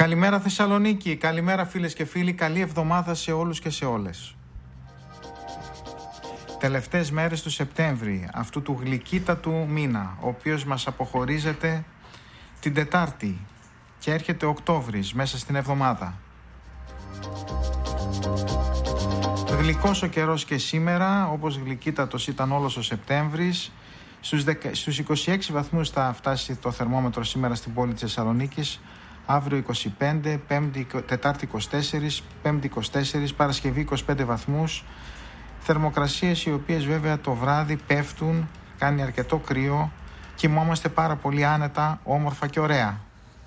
Καλημέρα Θεσσαλονίκη, καλημέρα φίλες και φίλοι, καλή εβδομάδα σε όλους και σε όλες. Τελευταίες μέρες του Σεπτέμβρη, αυτού του γλυκύτατου μήνα, ο οποίος μας αποχωρίζεται την Τετάρτη και έρχεται Οκτώβρης μέσα στην εβδομάδα. Γλυκός ο καιρός και σήμερα, όπως γλυκύτατος ήταν όλος ο Σεπτέμβρης. Στους 26 βαθμούς θα φτάσει το θερμόμετρο σήμερα στην πόλη της Θεσσαλονίκης. Αύριο 25, Τετάρτη 24, Πέμπτη 24, Παρασκευή 25 βαθμούς. Θερμοκρασίες οι οποίες βέβαια το βράδυ πέφτουν, κάνει αρκετό κρύο, κοιμόμαστε πάρα πολύ άνετα, όμορφα και ωραία.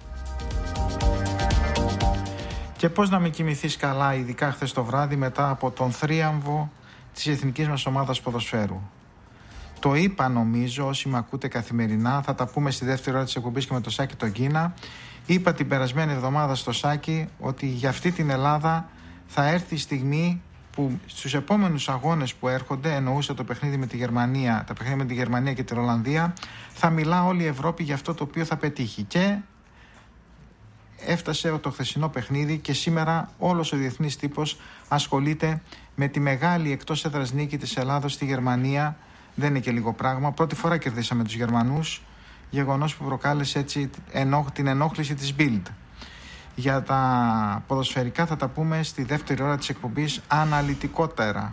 Και πώς να μην κοιμηθείς καλά, ειδικά χθες το βράδυ μετά από τον θρίαμβο της εθνικής μας ομάδας ποδοσφαίρου. Το είπα νομίζω, όσοι με ακούτε καθημερινά, θα τα πούμε στη δεύτερη ώρα της εκπομπής και με το Σάκη τον Κίνα. Είπα την περασμένη εβδομάδα στο Σάκη ότι για αυτή την Ελλάδα θα έρθει η στιγμή που στους επόμενους αγώνες που έρχονται, εννοούσα το παιχνίδι με τη Γερμανία, τα παιχνίδια με τη Γερμανία και την Ολλανδία, θα μιλά όλη η Ευρώπη για αυτό το οποίο θα πετύχει. Και έφτασε το χθεσινό παιχνίδι και σήμερα όλος ο διεθνής τύπος ασχολείται με τη μεγάλη εκτός έδρας νίκη της Ελλάδος στη Γερμανία. Δεν είναι και λίγο πράγμα. Πρώτη φορά κερδίσαμε τους Γερμανούς, γεγονός που προκάλεσε έτσι την ενόχληση της Bild. Για τα ποδοσφαιρικά θα τα πούμε στη δεύτερη ώρα της εκπομπής αναλυτικότερα.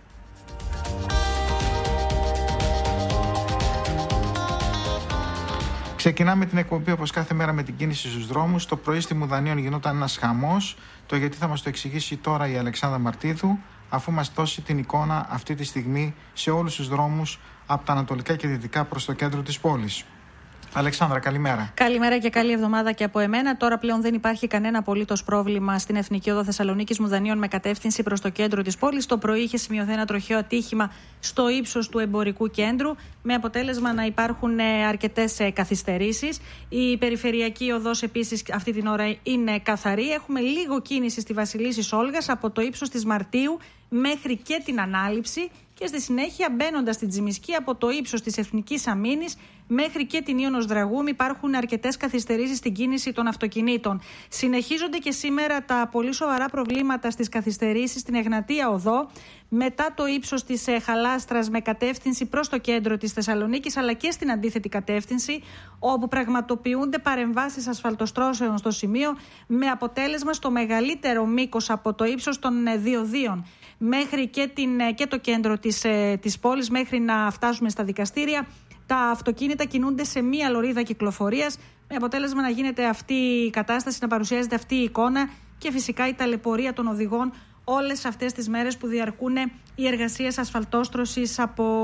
Ξεκινάμε την εκπομπή όπως κάθε μέρα με την κίνηση στους δρόμους. Το πρωί στη Μουδανίων γινόταν ένας χαμός. Το γιατί θα μας το εξηγήσει τώρα η Αλεξάνδρα Μαρτίδου, αφού μας δώσει την εικόνα αυτή τη στιγμή σε όλους τους δρόμους από τα ανατολικά και δυτικά προς το κέντρο της πόλης. Αλεξάνδρα, καλημέρα. Καλημέρα και καλή εβδομάδα και από εμένα. Τώρα πλέον δεν υπάρχει κανένα απολύτως πρόβλημα στην Εθνική Οδό Θεσσαλονίκης Μουδανίων με κατεύθυνση προς το κέντρο της πόλης. Το πρωί είχε σημειωθεί ένα τροχαίο ατύχημα στο ύψος του εμπορικού κέντρου, με αποτέλεσμα να υπάρχουν αρκετές καθυστερήσεις. Η περιφερειακή οδός επίσης αυτή την ώρα είναι καθαρή. Έχουμε λίγο κίνηση στη Βασιλίσσης Όλγας από το ύψος της Μαρτίου μέχρι και την Ανάληψη. Και στη συνέχεια, μπαίνοντας στην Τζιμισκή από το ύψος της Εθνικής Αμήνης μέχρι και την Ιόνος Δραγούμη, υπάρχουν αρκετές καθυστερήσεις στην κίνηση των αυτοκινήτων. Συνεχίζονται και σήμερα τα πολύ σοβαρά προβλήματα στις καθυστερήσεις στην Εγνατία Οδό, μετά το ύψος της Χαλάστρας με κατεύθυνση προς το κέντρο της Θεσσαλονίκης, αλλά και στην αντίθετη κατεύθυνση, όπου πραγματοποιούνται παρεμβάσεις ασφαλτοστρώσεων στο σημείο, με αποτέλεσμα στο μεγαλύτερο μήκος από το ύψος των διοδίων μέχρι και το κέντρο της πόλης, μέχρι να φτάσουμε στα δικαστήρια. Τα αυτοκίνητα κινούνται σε μία λωρίδα κυκλοφορίας, με αποτέλεσμα να γίνεται αυτή η κατάσταση, να παρουσιάζεται αυτή η εικόνα και φυσικά η ταλαιπωρία των οδηγών όλες αυτές τις μέρες που διαρκούν οι εργασίες ασφαλτόστρωσης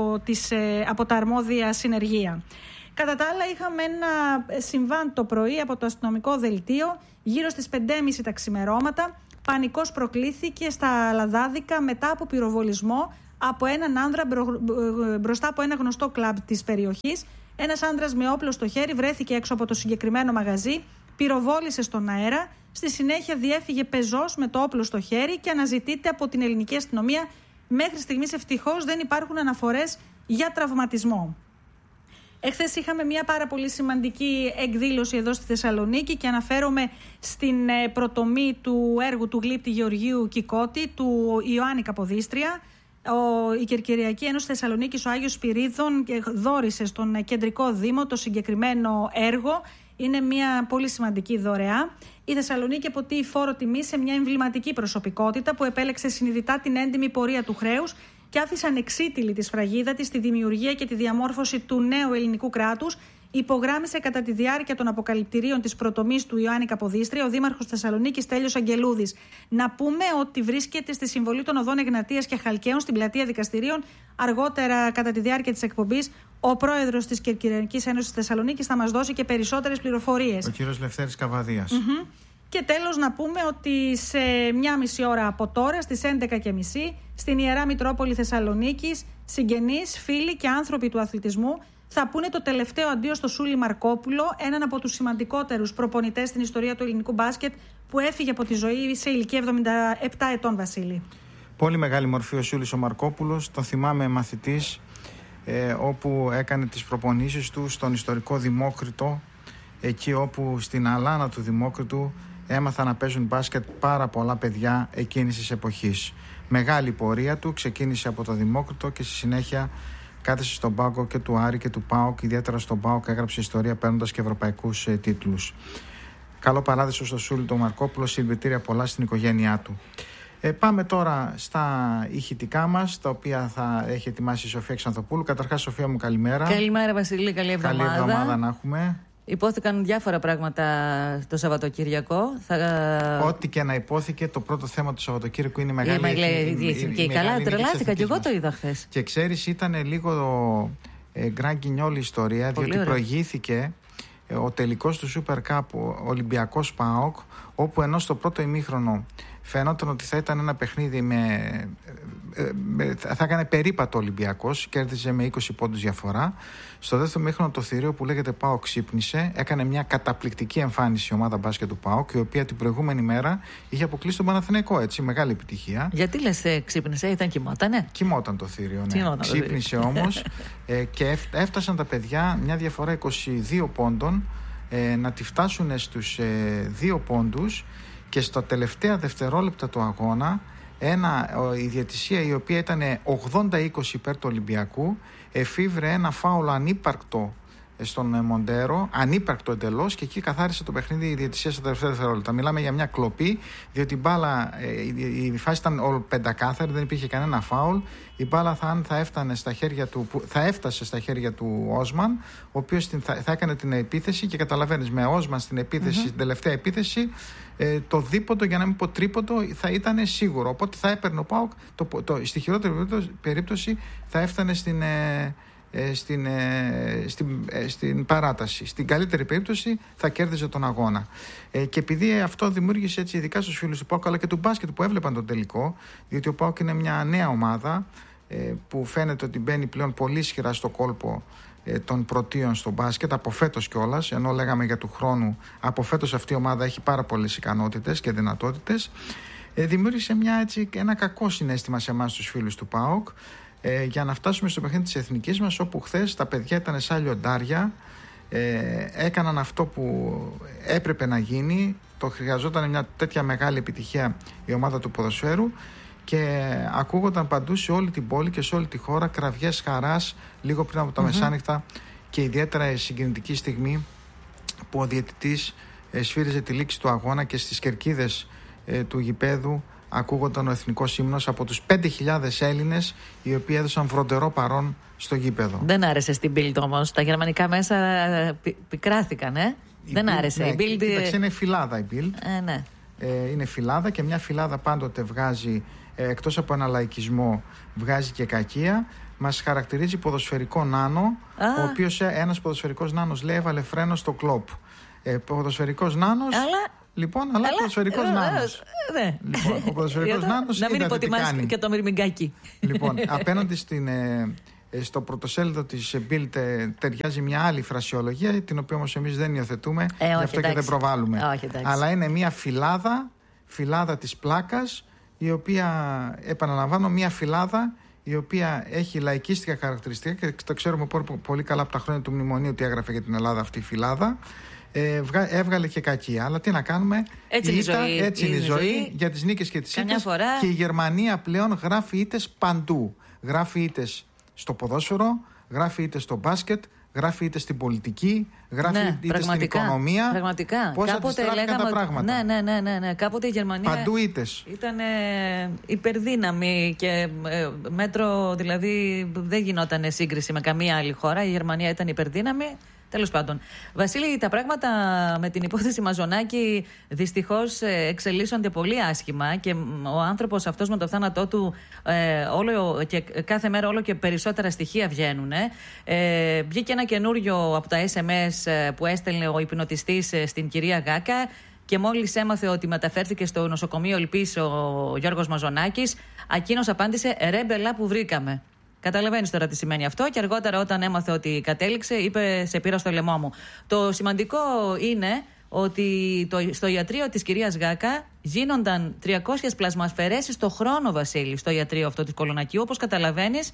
από τα αρμόδια συνεργεία. Κατά τα άλλα, είχαμε ένα συμβάν το πρωί από το αστυνομικό δελτίο γύρω στις 5.30 τα ξημερώματα. Πανικός προκλήθηκε στα Λαδάδικα μετά από πυροβολισμό από έναν άνδρα μπροστά από ένα γνωστό κλαμπ της περιοχής. Ένας άνδρας με όπλο στο χέρι βρέθηκε έξω από το συγκεκριμένο μαγαζί, πυροβόλησε στον αέρα, στη συνέχεια διέφυγε πεζός με το όπλο στο χέρι και αναζητείται από την ελληνική αστυνομία. Μέχρι στιγμής ευτυχώς δεν υπάρχουν αναφορές για τραυματισμό. Εχθές είχαμε μια πάρα πολύ σημαντική εκδήλωση εδώ στη Θεσσαλονίκη και αναφέρομαι στην προτομή του έργου του γλύπτη Γεωργίου Κικώτη, του Ιωάννη Καποδίστρια. Η Κερκυριακή Ένωση Θεσσαλονίκης, ο Άγιος Σπυρίδων, δώρισε στον κεντρικό δήμο το συγκεκριμένο έργο. Είναι μια πολύ σημαντική δωρεά. Η Θεσσαλονίκη αποτείει φόρο τιμή σε μια εμβληματική προσωπικότητα που επέλεξε συνειδητά την έντιμη πορεία του χρέους και άφησε ανεξίτηλη τη σφραγίδα της στη δημιουργία και τη διαμόρφωση του νέου ελληνικού κράτους. Υπογράμμισε κατά τη διάρκεια των αποκαλυπτηρίων της προτομής του Ιωάννη Καποδίστρια ο Δήμαρχος Θεσσαλονίκης Τέλειος Αγγελούδης. Να πούμε ότι βρίσκεται στη συμβολή των οδών Εγνατίας και Χαλκαίων στην πλατεία δικαστηρίων. Αργότερα, κατά τη διάρκεια της εκπομπής, ο πρόεδρος της Κερκυριακής Ένωσης Θεσσαλονίκης θα μας δώσει και περισσότερες πληροφορίες. Ο κύριος Λευτέρης Καβαδίας. Και τέλος να πούμε ότι σε μια μισή ώρα από τώρα, στις 11.30, στην Ιερά Μητρόπολη Θεσσαλονίκης, συγγενείς, φίλοι και άνθρωποι του αθλητισμού θα πούνε το τελευταίο αντίο στο Σούλη Μαρκόπουλο, έναν από τους σημαντικότερους προπονητές στην ιστορία του ελληνικού μπάσκετ, που έφυγε από τη ζωή σε ηλικία 77 ετών, Βασίλη. Πολύ μεγάλη μορφή ο Σούλης ο Μαρκόπουλος, τον θυμάμαι μαθητής, όπου έκανε τις προπονήσεις του στον ιστορικό Δημόκριτο, εκεί όπου στην Αλάνα του Δημόκριτου έμαθαν να παίζουν μπάσκετ πάρα πολλά παιδιά εκείνης της εποχής. Μεγάλη πορεία του ξεκίνησε από το Δημόκριτο και στη συνέχεια κάθεσε στον πάγκο και του Άρη και του ΠΑΟΚ. Ιδιαίτερα στον ΠΑΟΚ έγραψε ιστορία παίρνοντας και ευρωπαϊκούς τίτλους. Καλό παράδεισο στο Σούλη τον Μαρκόπουλο, συλληπιτήρια πολλά στην οικογένειά του. Πάμε τώρα στα ηχητικά μας, τα οποία θα έχει ετοιμάσει η Σοφία Ξανθοπούλου. Καταρχάς, Σοφία μου, καλημέρα. Καλημέρα, Βασίλη, καλή εβδομάδα. Καλή εβδομάδα να έχουμε. Υπόθηκαν διάφορα πράγματα το Σαββατοκύριακο. Ό,τι και να υπόθηκε, το πρώτο θέμα του Σαββατοκύριακου είναι η μεγάλη εθνική. Καλά, τρελάθηκα και εγώ το είδα χθες. Και ξέρεις, ήταν λίγο γκραν γκινιόλ η ιστορία, διότι προηγήθηκε ο τελικός του Super Cup, ο Ολυμπιακός ΠΑΟΚ, όπου ενώ στο πρώτο ημίχρονο φαινόταν ότι θα ήταν ένα παιχνίδι θα έκανε περίπατο ο Ολυμπιακός, κέρδιζε με 20 πόντους διαφορά. Στο δεύτερο ημίχρονο το θηρίο που λέγεται ΠΑΟΚ ξύπνησε, έκανε μια καταπληκτική εμφάνιση η ομάδα μπάσκετ του ΠΑΟΚ, η οποία την προηγούμενη μέρα είχε αποκλείσει τον Παναθηναϊκό, έτσι, μεγάλη επιτυχία. Γιατί λες ξύπνησε, κοιμότανε? Κοιμόταν το θηρίο, ναι. Ξύπνησε όμως και έφτασαν τα παιδιά μια διαφορά 22 πόντων να τη φτάσουν στους 2 πόντους. Και στα τελευταία δευτερόλεπτα του αγώνα η διαιτησία, η οποία ήταν 80-20 υπέρ του Ολυμπιακού, εφήβρε ένα φάουλ ανύπαρκτο στον Μοντέρο, ανύπαρκτο εντελώς, και εκεί καθάρισε το παιχνίδι η διαιτησία στα τελευταία δευτερόλεπτα. Μιλάμε για μια κλοπή, διότι η μπάλα, η φάση ήταν πεντακάθαρη, δεν υπήρχε κανένα φάουλ. Η μπάλα θα έφτασε στα χέρια του Όσμαν, ο οποίος θα έκανε την επίθεση, και καταλαβαίνεις, με Όσμαν στην επίθεση, στην τελευταία επίθεση, το δίποτο, για να μην πω τρίποτο, θα ήταν σίγουρο. Οπότε θα έπαιρνε ο ΠΑΟΚ, στη χειρότερη περίπτωση θα έφτανε στην παράταση. Στην καλύτερη περίπτωση θα κέρδιζε τον αγώνα. Και επειδή αυτό δημιούργησε έτσι, ειδικά στους φίλους του ΠΑΟΚ αλλά και του μπάσκετ που έβλεπαν τον τελικό, διότι ο ΠΑΟΚ είναι μια νέα ομάδα που φαίνεται ότι μπαίνει πλέον πολύ ισχυρά στο κόλπο των πρωτείων στο μπάσκετ, από φέτος κιόλας, ενώ λέγαμε για του χρόνου, από φέτος αυτή η ομάδα έχει πάρα πολλές ικανότητες και δυνατότητες. Δημιούργησε ένα κακό συναίσθημα σε εμάς τους φίλους του ΠΑΟΚ, για να φτάσουμε στο παιχνίδι της εθνικής μας, όπου χθες τα παιδιά ήταν σαν λιοντάρια, έκαναν αυτό που έπρεπε να γίνει. Το χρειαζόταν μια τέτοια μεγάλη επιτυχία η ομάδα του ποδοσφαίρου, και ακούγονταν παντού σε όλη την πόλη και σε όλη τη χώρα κραυγές χαράς λίγο πριν από τα μεσάνυχτα, και ιδιαίτερα η συγκινητική στιγμή που ο διαιτητής σφύριζε τη λήξη του αγώνα και στις κερκίδες του γηπέδου ακούγονταν ο εθνικός ύμνος από τους 5.000 Έλληνες, οι οποίοι έδωσαν φροντερό παρόν στο γήπεδο. Δεν άρεσε στην Bild όμως. Τα γερμανικά μέσα πικράθηκαν, Δεν άρεσε. Η Bild... Κοίταξε, είναι φυλάδα η Bild. Ναι. Είναι φυλάδα, και μια φυλάδα πάντοτε βγάζει, εκτός από ένα λαϊκισμό, βγάζει και κακία. Μας χαρακτηρίζει ποδοσφαιρικό νάνο, ο οποίος ένας ποδοσφαιρικός νάνος, λέει, έβαλε φρένο στο κλοπ. Ποδοσφαιρικός νάνος... Λοιπόν, αλλά ο ποδοσφαιρικός νάνος. Ναι. Λοιπόν, ο ποδοσφαιρικός νάνος. Να μην υποτιμάς και το μυρμηγκάκι. Λοιπόν, απέναντι στο πρωτοσέλιδο της Bild ταιριάζει μια άλλη φρασιολογία, την οποία όμως εμείς δεν υιοθετούμε, γι' αυτό και δεν προβάλλουμε. Αλλά είναι μια φυλάδα της πλάκας, η οποία, επαναλαμβάνω, μια φυλάδα η οποία έχει λαϊκίστικα χαρακτηριστικά, και το ξέρουμε πολύ καλά από τα χρόνια του μνημονίου τι έγραφε για την Ελλάδα αυτή η φυλάδα. Έβγαλε και κακία. Αλλά τι να κάνουμε, έτσι είναι η ζωή, για τις νίκες και τις ήττες. Και η Γερμανία πλέον γράφει ήττες παντού. Γράφει ήττες στο ποδόσφαιρο, γράφει ήττες στο μπάσκετ, γράφει ήττες στην πολιτική, γράφει ήττες στην οικονομία. Πραγματικά. Πώς αντιστράφηκαν τα πράγματα. Ναι. Κάποτε η Γερμανία παντού ήττες. Ήταν υπερδύναμη και μέτρο, δηλαδή δεν γινόταν σύγκριση με καμία άλλη χώρα. Η Γερμανία ήταν υπερδύναμη. Τέλος πάντων. Βασίλη, τα πράγματα με την υπόθεση Μαζονάκη δυστυχώς εξελίσσονται πολύ άσχημα, και ο άνθρωπος αυτός με το θάνατό του και κάθε μέρα όλο και περισσότερα στοιχεία βγαίνουν. Βγήκε ένα καινούριο από τα SMS που έστελνε ο υπνοτιστής στην κυρία Γάκα, και μόλις έμαθε ότι μεταφέρθηκε στο νοσοκομείο Ελπής ο Γιώργος Μαζονάκης, εκείνος απάντησε «Ρε μπελά που βρήκαμε». Καταλαβαίνεις τώρα τι σημαίνει αυτό, και αργότερα όταν έμαθε ότι κατέληξε είπε «Σε πήρα στο λαιμό μου». Το σημαντικό είναι ότι στο ιατρείο της κυρίας Γάκα γίνονταν 300 πλασμαφαιρέσεις το χρόνο, Βασίλη, στο ιατρείο αυτό της Κολονακίου. Όπως καταλαβαίνεις,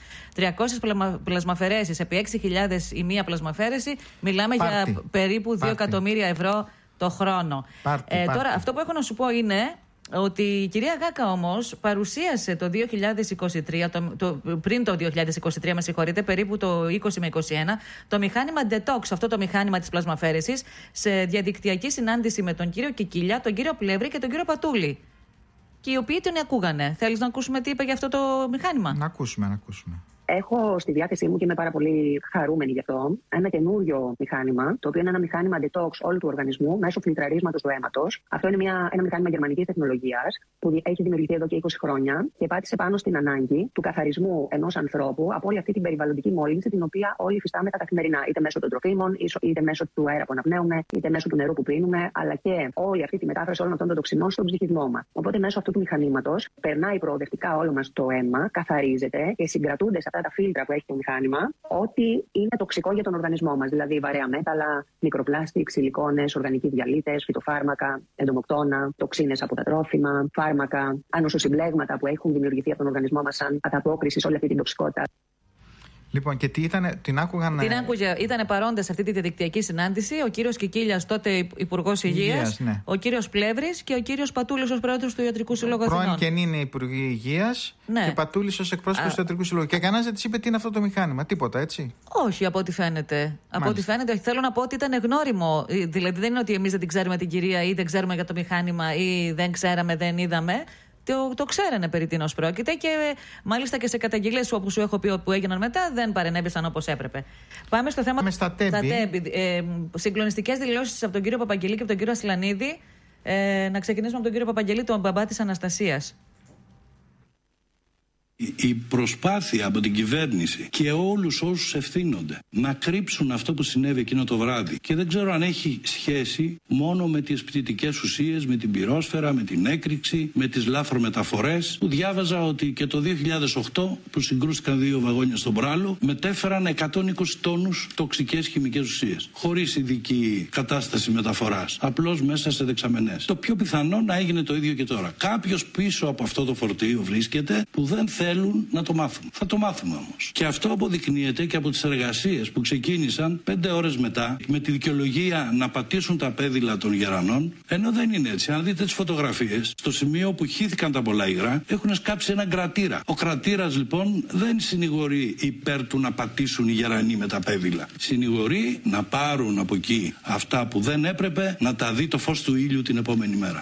300 πλασμαφαιρέσεις επί 6.000 η μία πλασμαφαίρεση, μιλάμε για περίπου 2 εκατομμύρια ευρώ το χρόνο. Τώρα, αυτό που έχω να σου πω είναι ότι η κυρία Γάκα όμως παρουσίασε το 2023, πριν το 2023 με συγχωρείτε, περίπου το 20 με 21, το μηχάνημα Detox, αυτό το μηχάνημα της πλασμαφέρεσης, σε διαδικτυακή συνάντηση με τον κύριο Κικίλια, τον κύριο Πλεύρη και τον κύριο Πατούλη. Και οι οποίοι τον ακούγανε. Θέλεις να ακούσουμε τι είπε για αυτό το μηχάνημα? Να ακούσουμε. Έχω στη διάθεσή μου και είμαι πάρα πολύ χαρούμενη γι' αυτό ένα καινούριο μηχάνημα, το οποίο είναι ένα μηχάνημα detox όλου του οργανισμού μέσω φιλτραρίσματος του αίματος. Αυτό είναι ένα μηχάνημα γερμανικής τεχνολογίας που έχει δημιουργηθεί εδώ και 20 χρόνια και πάτησε πάνω στην ανάγκη του καθαρισμού ενός ανθρώπου από όλη αυτή την περιβαλλοντική μόλυνση την οποία όλοι υφιστάμε καθημερινά, είτε μέσω των τροφίμων, είτε μέσω του αέρα που αναπνέουμε, είτε μέσω του νερού που πίνουμε, αλλά και όλη αυτή τη μετάφραση όλων αυτών των τοξινών στον ψυχισμό μας. Οπότε μέσω αυτού του μηχανήματος περνάει προοδευτικά όλο μας το αίμα, καθαρίζεται και συγκρατούνται σε τα φίλτρα που έχει το μηχάνημα, ό,τι είναι τοξικό για τον οργανισμό μας. Δηλαδή βαρέα μέταλλα, μικροπλάστικ, σιλικόνες, οργανικοί διαλύτες, φυτοφάρμακα, εντομοκτώνα, τοξίνες από τα τρόφιμα, φάρμακα, ανοσοσυμπλέγματα που έχουν δημιουργηθεί από τον οργανισμό μας σαν ανταπόκριση σε όλη αυτή την τοξικότητα. Λοιπόν, και τι ήταν, την άκουγαν. Ήταν παρόντες σε αυτή τη διαδικτυακή συνάντηση ο κύριος Κικίλιας, τότε Υπουργός Υγείας, ναι. Ο κύριος Πλεύρης και ο κύριος Πατούλης ως πρόεδρος του Ιατρικού Συλλόγου Αθηνών. Πρώην και είναι Υπουργοί Υγείας, ναι. Και Πατούλης ως εκπρόσωπος του Ιατρικού Συλλόγου. Και κανένας δεν της είπε τι είναι αυτό το μηχάνημα, τίποτα, έτσι? Όχι, από ό,τι φαίνεται. Θέλω να πω ότι ήταν γνώριμο. Δηλαδή δεν είναι ότι εμείς δεν την ξέρουμε την κυρία ή δεν ξέρουμε για το μηχάνημα ή δεν ξέραμε, δεν είδαμε. Το ξέρανε περί τίνος πρόκειται και μάλιστα και σε καταγγελίες όπου σου έχω πει που έγιναν μετά δεν παρενέβησαν όπως έπρεπε. Πάμε στο θέμα στα τέμπη. Συγκλονιστικές δηλώσεις από τον κύριο Παπαγγελή και από τον κύριο Ασλανίδη. Να ξεκινήσουμε από τον κύριο Παπαγγελή, τον μπαμπά της Αναστασίας. Η προσπάθεια από την κυβέρνηση και όλους όσους ευθύνονται να κρύψουν αυτό που συνέβη εκείνο το βράδυ, και δεν ξέρω αν έχει σχέση μόνο με τις πτυτικές ουσίες, με την πυρόσφαιρα, με την έκρηξη, με τις λάθρομεταφορές, που διάβαζα ότι και το 2008 που συγκρούστηκαν 2 βαγόνια στον Μπράλο μετέφεραν 120 τόνους τοξικές χημικές ουσίες, χωρίς ειδική κατάσταση μεταφοράς, απλώς μέσα σε δεξαμενές. Το πιο πιθανό να έγινε το ίδιο και τώρα. Κάποιος πίσω από αυτό το φορτίο βρίσκεται που δεν θέλουν να το μάθουμε. Θα το μάθουμε όμως. Και αυτό αποδεικνύεται και από τις εργασίες που ξεκίνησαν 5 ώρες μετά με τη δικαιολογία να πατήσουν τα πέδιλα των γερανών, ενώ δεν είναι έτσι. Αν δείτε τις φωτογραφίες, στο σημείο που χύθηκαν τα πολλά υγρά, έχουν σκάψει έναν κρατήρα. Ο κρατήρας λοιπόν δεν συνηγορεί υπέρ του να πατήσουν οι γερανοί με τα πέδιλα. Συνηγορεί να πάρουν από εκεί αυτά που δεν έπρεπε, να τα δει το φως του ήλιου την επόμενη μέρα.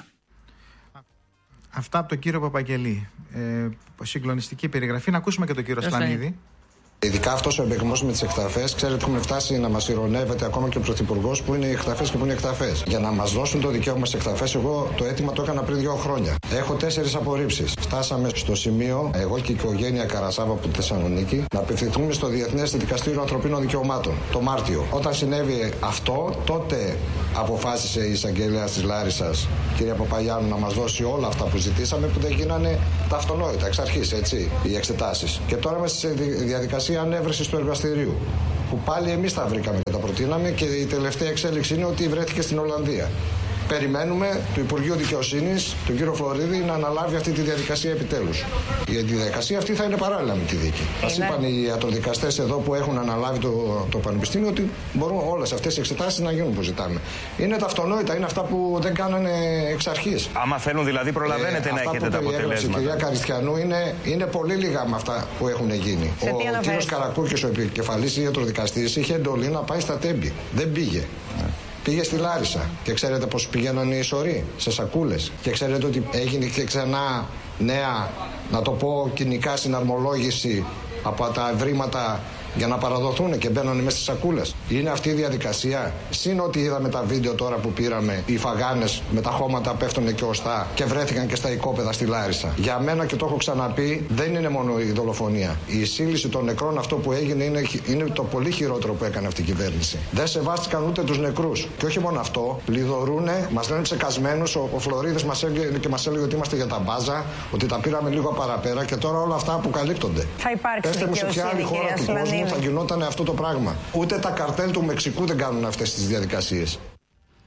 Αυτά από τον κύριο Παπαγγελή. Συγκλονιστική περιγραφή. Να ακούσουμε και τον κύριο Ασλανίδη. Ειδικά αυτός ο εμπεγμός με τις εκταφές, ξέρετε, έχουμε φτάσει να μας ειρωνεύεται ακόμα και ο Πρωθυπουργός που είναι οι εκταφές και που είναι οι εκταφές. Για να μας δώσουν το δικαίωμα στις εκταφές, εγώ το αίτημα το έκανα πριν 2 χρόνια. Έχω 4 απορρίψεις. Φτάσαμε στο σημείο, εγώ και η οικογένεια Καρασάβα από τη Θεσσαλονίκη, να απευθυνθούμε στο Διεθνές Δικαστήριο Ανθρωπίνων Δικαιωμάτων το Μάρτιο. Όταν συνέβη αυτό, τότε αποφάσισε η εισαγγελέας της Λάρισσας, κυρία Παπαγιάννου, να μας δώσει όλα αυτά που ζητήσαμε, που δεν γίνανε τα αυτονόητα εξ αρχής, έτσι, οι εξετάσεις. Και τώρα είμαστε σε διαδικασία ανέβρεσης του εργαστηρίου, που πάλι εμείς τα βρήκαμε και τα προτείναμε, και η τελευταία εξέλιξη είναι ότι βρέθηκε στην Ολλανδία. Περιμένουμε του Υπουργείου Δικαιοσύνης, τον κύριο Φλωρίδη, να αναλάβει αυτή τη διαδικασία επιτέλους. Η διαδικασία αυτή θα είναι παράλληλα με τη δίκη. Μας είπαν οι ιατροδικαστές εδώ που έχουν αναλάβει το Πανεπιστήμιο ότι μπορούν όλες αυτές οι εξετάσεις να γίνουν που ζητάμε. Είναι τα αυτονόητα, είναι αυτά που δεν κάνανε εξ αρχής. Άμα θέλουν δηλαδή, προλαβαίνετε να έχετε τα αποτελέσματα. Η κυρία Καριστιανού είναι πολύ λίγα με αυτά που έχουν γίνει. Ο κύριος Καρακούρκης, ο επικεφαλής ιατροδικαστής, είχε εντολή να πάει στα Τέμπη. Δεν πήγε. Πήγε στη Λάρισα και ξέρετε πώς πηγαίνανε οι σωροί, σε σακούλες. Και ξέρετε ότι έγινε και ξανά νέα, να το πω κοινικά, συναρμολόγηση από τα ευρήματα για να παραδοθούν και μπαίνουν μέσα στις σακούλες. Είναι αυτή η διαδικασία. Συν ότι είδαμε τα βίντεο τώρα που πήραμε, οι φαγάνες με τα χώματα πέφτουν και οστά και βρέθηκαν και στα οικόπεδα στη Λάρισα. Για μένα, και το έχω ξαναπεί, δεν είναι μόνο η δολοφονία. Η σύλληψη των νεκρών, αυτό που έγινε, είναι το πολύ χειρότερο που έκανε αυτή η κυβέρνηση. Δεν σεβάστηκαν ούτε τους νεκρούς. Και όχι μόνο αυτό, λιδωρούνε, μας λένε ψεκασμένους. Ο Φλωρίδης μας έλεγε ότι είμαστε για τα μπάζα, ότι τα πήραμε λίγο παραπέρα, και τώρα όλα αυτά αποκαλύπτονται. Θα υπάρξει πέστε μου σε ποια άλλη χώρα του κόσμου θα γινόταν αυτό το πράγμα. Ούτε τα καρτέλ του Μεξικού δεν κάνουν αυτές τις διαδικασίες.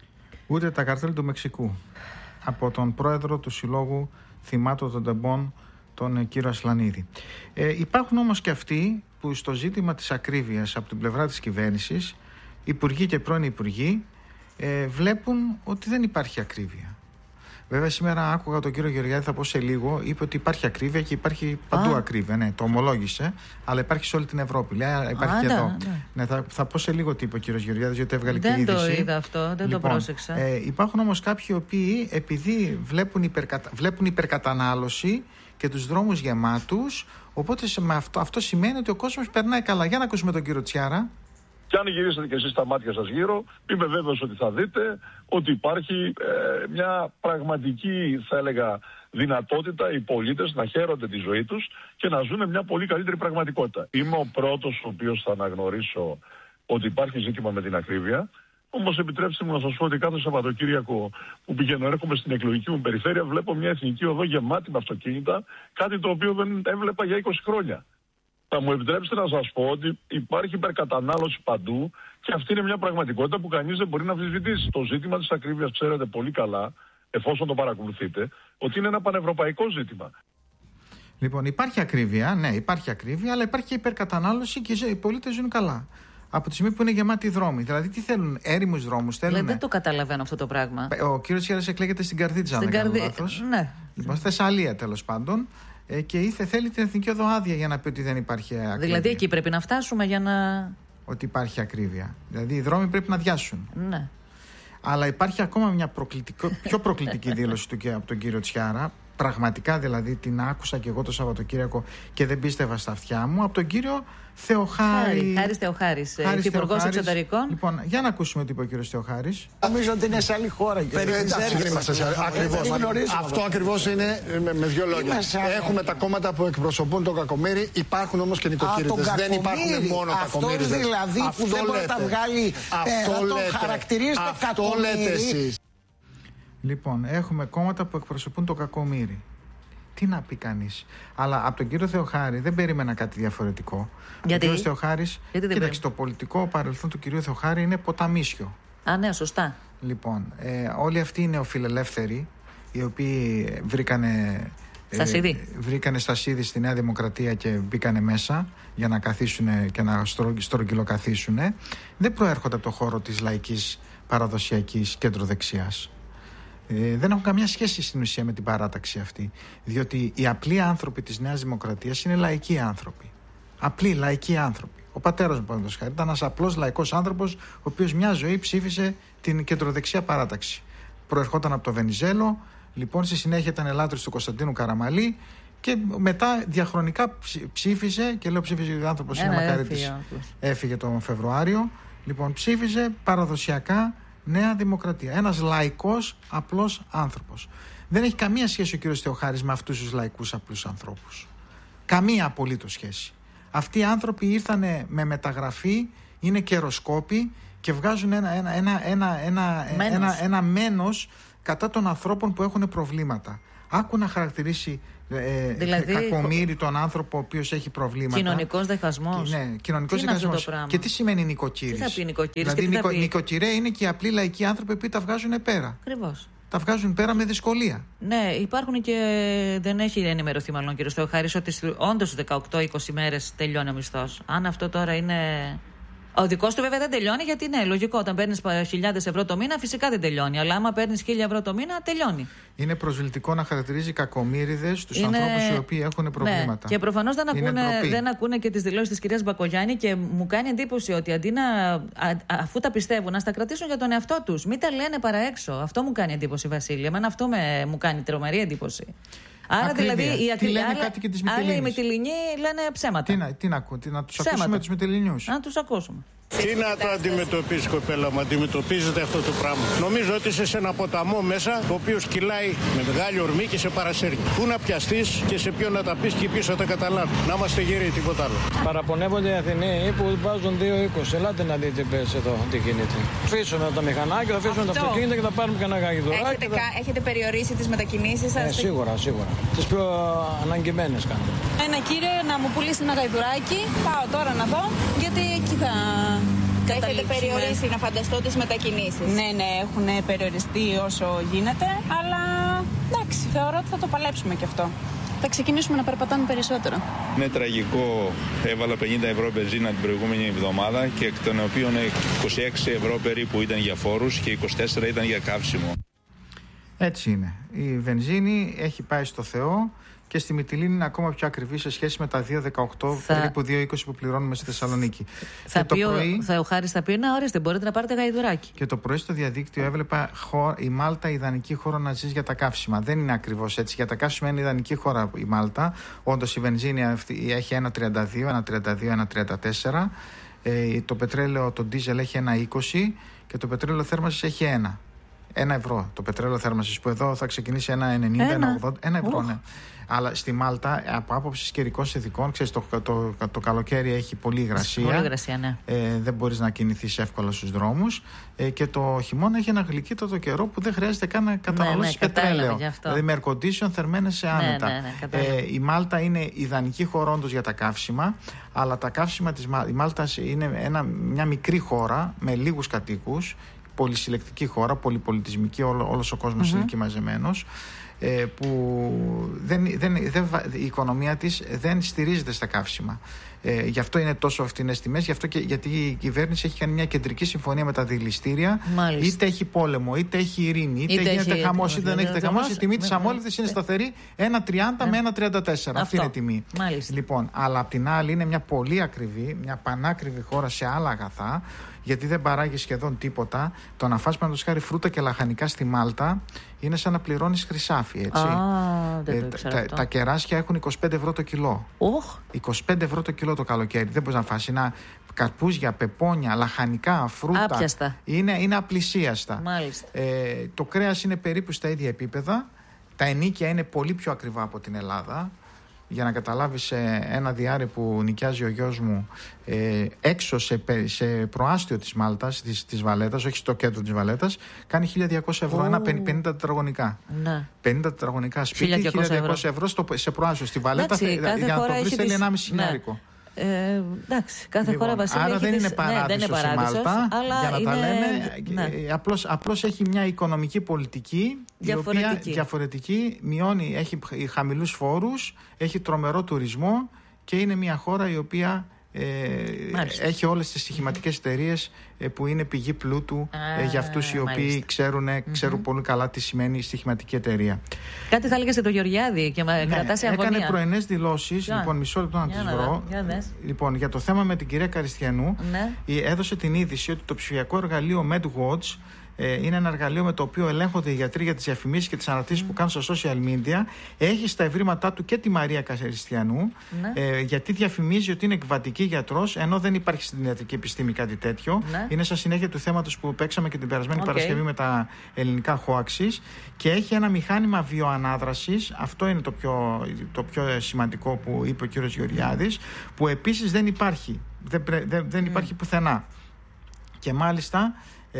Ούτε τα καρτέλ του Μεξικού. Από τον πρόεδρο του Συλλόγου Θυμάτων των Τεμπών, τον κύριο Ασλανίδη. Υπάρχουν όμως και αυτοί που στο ζήτημα της ακρίβειας από την πλευρά της κυβέρνησης, υπουργοί και πρώην υπουργοί, βλέπουν ότι δεν υπάρχει ακρίβεια. Βέβαια, σήμερα άκουγα τον κύριο Γεωργιάδη, θα πω σε λίγο, είπε ότι υπάρχει ακρίβεια και υπάρχει παντού ακρίβεια. Ναι, το ομολόγησε, αλλά υπάρχει σε όλη την Ευρώπη. Λέει, υπάρχει και εδώ. Ναι, θα πω σε λίγο τι είπε ο κύριος Γεωργιάδης, γιατί έβγαλε και είδηση. Δεν το είδα αυτό, δεν το πρόσεξα. Υπάρχουν όμως κάποιοι οι οποίοι, επειδή βλέπουν υπερκατανάλωση και τους δρόμους γεμάτους, οπότε αυτό σημαίνει ότι ο κόσμος περνάει καλά. Για να ακούσουμε τον κύριο Τσιάρα. Και αν γυρίσετε και εσείς τα μάτια σας γύρω, είμαι βέβαιος ότι θα δείτε ότι υπάρχει μια πραγματική, θα έλεγα, δυνατότητα οι πολίτες να χαίρονται τη ζωή τους και να ζουν μια πολύ καλύτερη πραγματικότητα. Είμαι ο πρώτος ο οποίος θα αναγνωρίσω ότι υπάρχει ζήτημα με την ακρίβεια. Όμως επιτρέψτε μου να σας πω ότι κάθε Σαββατοκύριακο που πηγαίνω, έρχομαι στην εκλογική μου περιφέρεια, βλέπω μια εθνική οδό γεμάτη με αυτοκίνητα, κάτι το οποίο δεν έβλεπα για 20 χρόνια. Θα μου επιτρέψετε να σας πω ότι υπάρχει υπερκατανάλωση παντού και αυτή είναι μια πραγματικότητα που κανείς δεν μπορεί να αμφισβητήσει. Το ζήτημα της ακρίβειας, ξέρετε πολύ καλά, εφόσον το παρακολουθείτε, ότι είναι ένα πανευρωπαϊκό ζήτημα. Λοιπόν, υπάρχει ακρίβεια, ναι, υπάρχει ακρίβεια, αλλά υπάρχει και υπερκατανάλωση και οι πολίτες ζουν καλά. Από τη στιγμή που είναι γεμάτοι οι δρόμοι. Δηλαδή, τι θέλουν, έρημους δρόμους θέλουν. Δεν το καταλαβαίνω αυτό το πράγμα. Ο κύριος Τσιάρας εκλέγεται στην Καρδίτσα, αν δεν κάνω λάθος. Ναι. Λοιπόν, στη Θεσσαλία τέλος πάντων. Και θέλει την εθνική οδό άδεια για να πει ότι δεν υπάρχει ακρίβεια. Δηλαδή εκεί πρέπει να φτάσουμε για να. Ότι υπάρχει ακρίβεια. Δηλαδή οι δρόμοι πρέπει να αδειάσουν. Ναι. Αλλά υπάρχει ακόμα μια πιο προκλητική δήλωση από τον κύριο Τσιάρα. Πραγματικά δηλαδή την άκουσα και εγώ το Σαββατοκύριακο και δεν πίστευα στα αυτιά μου. Από τον κύριο Θεοχάρη. Χάρης Θεοχάρης, Υπουργός Εξωτερικών. Λοιπόν, για να ακούσουμε τι είπε ο κύριος Θεοχάρης. Νομίζω ότι είναι σε άλλη χώρα. Εντάξει, δεν είμαστε σε άλλη. Αυτό ακριβώς είναι με δύο λόγια. Έχουμε τα κόμματα που εκπροσωπούν τον κακομοίρη, υπάρχουν όμως και νοικοκυρίδες. Δεν υπάρχουν μόνο κακομοίριδες. Αυτό δηλαδή που δεν μπορεί να τα βγάλει πέρα, το χαρακτηρίζεται κακομοίρη. Λοιπόν, έχουμε κόμματα που εκπροσωπούν το κακομοίρη. Τι να πει κανείς. Αλλά από τον κύριο Θεοχάρη δεν περίμενα κάτι διαφορετικό. Γιατί? Ο κύριος Θεοχάρης, κοίταξε, το πολιτικό παρελθόν του κυρίου Θεοχάρη είναι ποταμίσιο. Α, ναι, σωστά. Λοιπόν, όλοι αυτοί οι νεοφιλελεύθεροι, οι οποίοι βρήκανε στασίδι στη Νέα Δημοκρατία και μπήκανε μέσα για να καθίσουν και να στρογγυλοκαθίσουν, δεν προέρχονται από το χώρο της λαϊκής παραδοσιακής κέντρο-δεξιάς. Δεν έχουν καμιά σχέση στην ουσία με την παράταξη αυτή. Διότι οι απλοί άνθρωποι της Νέας Δημοκρατίας είναι λαϊκοί άνθρωποι. Απλοί λαϊκοί άνθρωποι. Ο πατέρας μου, παραδείγματος χάρη, ήταν ένας απλός λαϊκός άνθρωπος, ο οποίος μια ζωή ψήφισε την κεντροδεξιά παράταξη. Προερχόταν από το Βενιζέλο, λοιπόν, στη συνέχεια ήταν ελάτρης του Κωνσταντίνου Καραμαλή και μετά διαχρονικά ψήφισε, και λέω ψήφισε γιατί ο άνθρωπος είναι μακαρίτης, έφυγε τον Φεβρουάριο. Λοιπόν, ψήφισε παραδοσιακά Νέα Δημοκρατία. Ένας λαϊκός απλός άνθρωπος. Δεν έχει καμία σχέση ο κύριος Θεοχάρης με αυτούς τους λαϊκούς απλούς ανθρώπους. Καμία απολύτως σχέση. Αυτοί οι άνθρωποι ήρθανε με μεταγραφή, είναι καιροσκόποι και βγάζουν ένα μένος κατά των ανθρώπων που έχουν προβλήματα. Άκου να χαρακτηρίσει δηλαδή, κακομοίρη τον άνθρωπο ο οποίος έχει προβλήματα. Κοινωνικός δεχασμός. Ναι, κοινωνικός δεχασμός. Και τι σημαίνει νοικοκύρης? Τι θα πει νοικοκύρης? Δηλαδή, νοικοκυρέοι είναι και οι απλοί λαϊκοί άνθρωποι που τα βγάζουν πέρα. Ακριβώς. Τα βγάζουν πέρα με δυσκολία. Ναι, υπάρχουν και δεν έχει ενημερωθεί μάλλον ο κ. Θεοχάρης ότι όντως στις 18-20 μέρες τελειώνει ο μισθός. Αν αυτό τώρα είναι. Ο δικός του βέβαια δεν τελειώνει, γιατί είναι λογικό. Όταν παίρνεις χιλιάδες ευρώ το μήνα, φυσικά δεν τελειώνει. Αλλά άμα παίρνεις 1.000 ευρώ το μήνα, τελειώνει. Είναι προσβλητικό να χαρακτηρίζει κακομοίριδες τους ανθρώπους οι οποίοι έχουν προβλήματα. Ναι. Και προφανώς δεν ακούνε και τις δηλώσεις της κυρίας Μπακογιάννη και μου κάνει εντύπωση ότι αντί αφού τα πιστεύουν, να στα κρατήσουν για τον εαυτό τους. Μην τα λένε παρά έξω. Αυτό μου κάνει εντύπωση, Βασίλη. Εμένα αυτό μου κάνει τρομερή εντύπωση. Άρα δηλαδή οι Μυτιληνοί λένε ψέματα. Να τους ακούσουμε τους Μυτιληνιούς. Να τους ακούσουμε. Τι να το αντιμετωπίσει, κοπέλα μου, αντιμετωπίζετε αυτό το πράγμα. Νομίζω ότι είσαι σε ένα ποταμό μέσα, ο οποίος κυλάει με μεγάλη ορμή και σε παρασέρνει. Πού να πιαστείς και σε ποιον να τα πεις και ποιος θα τα καταλάβει. Να είμαστε γεροί, τίποτα άλλο. Παραπονεύονται οι Αθηναίοι που βάζουν 2,20. Ελάτε να δείτε πες εδώ τι γίνεται. Αφήσουμε τα μηχανάκια, θα αφήσουμε τα αυτοκίνητα και θα πάρουμε και ένα γαϊδουράκι. Έχετε περιορίσει τις μετακινήσεις σας? Σίγουρα. Τις πιο αναγκημένες κάνουμε. Ένα κύριο να μου πουλήσει ένα γαϊδουράκι. Πάω τώρα να δω, γιατί εκεί θα Έχετε περιορίσει, να φανταστώ, τις μετακινήσεις? Ναι, έχουν περιοριστεί όσο γίνεται, αλλά εντάξει, θεωρώ ότι θα το παλέψουμε και αυτό. Θα ξεκινήσουμε να περπατάμε περισσότερο. Είναι τραγικό. Έβαλα 50 ευρώ μπενζίνα την προηγούμενη εβδομάδα και εκ των οποίων 26 ευρώ περίπου ήταν για φόρους και 24 ήταν για καύσιμο. Έτσι είναι. Η βενζίνη έχει πάει στο Θεό και στη Μυτιλήνη είναι ακόμα πιο ακριβή σε σχέση με τα 2,18 περίπου 2,20 που πληρώνουμε στη Θεσσαλονίκη. Ο Χάρης θα πει: να, ορίστε, μπορείτε να πάρετε γαϊδουράκι. Και το πρωί στο διαδίκτυο έβλεπα η Μάλτα ιδανική χώρα να ζεις για τα καύσιμα. Δεν είναι ακριβώς έτσι. Για τα καύσιμα είναι ιδανική χώρα η Μάλτα. Όντως η βενζίνη έχει 1,32, 1,34. Το πετρέλαιο, το ντίζελ έχει 1,20 και το πετρέλαιο θέρμανσης έχει 1 ευρώ. Το πετρέλαιο θέρμανσης που εδώ θα ξεκινήσει 1,90, 1,80. 1 ευρώ, ναι. Αλλά στη Μάλτα, από άποψη καιρικών συνθηκών, ξέρεις, το καλοκαίρι έχει πολλή υγρασία. Πολύ υγρασία, ναι. Δεν μπορείς να κινηθείς εύκολα στους δρόμους. Και το χειμώνα έχει ένα γλυκύτατο καιρό που δεν χρειάζεται καν να καταναλώσεις πετρέλαιο. Δηλαδή με air condition θερμαίνεσαι άνετα. Η Μάλτα είναι ιδανική χώρα όντως για τα καύσιμα, αλλά τα καύσιμα της Μάλτας είναι μια μικρή χώρα με λίγους κατοίκους. Πολυσυλλεκτική χώρα, πολυπολιτισμική, όλος ο κόσμος είναι εκεί μαζεμένος, που η οικονομία της δεν στηρίζεται στα καύσιμα. Γι' αυτό είναι τόσο φθηνές τιμές, γιατί η κυβέρνηση έχει κάνει μια κεντρική συμφωνία με τα δηληστήρια. Μάλιστα. Είτε έχει πόλεμο, είτε έχει ειρήνη, είτε γίνεται χαμός, είτε δεν έχετε χαμός. Η τιμή της αμόλυβδης είναι σταθερή 1,30 με 1,34. Αυτή είναι η τιμή. Μάλιστα. Λοιπόν, αλλά απ' την άλλη είναι μια πολύ ακριβή, μια πανάκριβη χώρα σε άλλα αγαθά, γιατί δεν παράγει σχεδόν τίποτα. Το να φας παραδείγματος χάρη φρούτα και λαχανικά στη Μάλτα είναι σαν να πληρώνεις χρυσάφι, έτσι. Τα κεράσια έχουν 25 ευρώ το κιλό. 25 ευρώ το κιλό το καλοκαίρι. Δεν μπορείς να φας. Καρπούζια, πεπόνια, λαχανικά, φρούτα. Άπιαστα. Είναι απλησίαστα. Μάλιστα. Το κρέας είναι περίπου στα ίδια επίπεδα. Τα ενοίκια είναι πολύ πιο ακριβά από την Ελλάδα. Για να καταλάβεις, ένα διάρρη που νοικιάζει ο γιος μου έξω σε προάστιο της Μάλτας, της Βαλέτας, όχι στο κέντρο της Βαλέτας, κάνει 1.200 ευρώ, ένα 50 τετραγωνικά. Ναι. 50 τετραγωνικά σπίτι, 1.200 ευρώ σε προάστιο. Στη Βαλέτα, για να το βρεις, θέλει 1,5 χιλιάρικο. Εντάξει, κάθε χώρα βασίλεια. Άρα δεν είναι παράδεισος η Μάλτα, για να τα λέμε. Απλώς έχει μια οικονομική πολιτική διαφορετική, μειώνει, έχει χαμηλούς φόρους, έχει τρομερό τουρισμό και είναι μια χώρα η οποία έχει όλες τις στοιχηματικές εταιρείες που είναι πηγή πλούτου για αυτούς οι οποίοι ξέρουν πολύ καλά τι σημαίνει η στοιχηματική εταιρεία. Κάτι θα έλεγε σε το Γεωργιάδη και κρατάσει αγωνία. Έκανε πρωινές δηλώσεις, λοιπόν, μισό λεπτό να τις βρω. Λοιπόν, για το θέμα με την κυρία Καριστιανού, έδωσε την είδηση ότι το ψηφιακό εργαλείο MedWatch είναι ένα εργαλείο με το οποίο ελέγχονται οι γιατροί για τις διαφημίσεις και τις αναρτήσεις που κάνουν στα social media. Έχει στα ευρήματά του και τη Μαρία Καριστιανού, γιατί διαφημίζει ότι είναι εκβατική γιατρός, ενώ δεν υπάρχει στην ιατρική επιστήμη κάτι τέτοιο. Είναι σαν συνέχεια του θέματος που παίξαμε και την περασμένη Παρασκευή με τα ελληνικά hoaxes. Και έχει ένα μηχάνημα βιοανάδρασης. Αυτό είναι το πιο σημαντικό που είπε ο κύριος Γεωργιάδης, που επίσης δεν υπάρχει. Δεν υπάρχει πουθενά. Και μάλιστα